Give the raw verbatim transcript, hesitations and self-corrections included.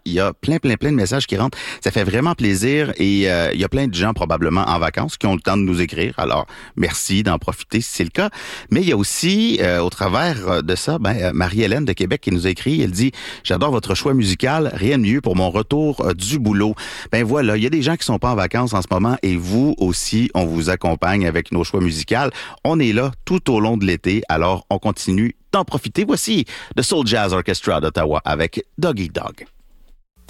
Il y a plein, plein, plein de messages qui rentrent. Ça fait vraiment plaisir et euh, il y a plein de gens probablement en vacances qui ont le temps de nous écrire. Alors, merci d'en profiter si c'est le cas. Mais il y a aussi, euh, au travers de ça, ben, Marie-Hélène de Québec qui nous a écrit. Elle dit « J'adore votre choix musical. Rien de mieux pour mon retour euh, du boulot. » Ben voilà, il y a des gens qui sont pas en vacances en ce moment et vous aussi, on vous accompagne avec nos choix musicaux. On est là tout au long de l'été, alors on continue d'en profiter. Voici The Soul Jazz Orchestra d'Ottawa avec Dog Eat Dog.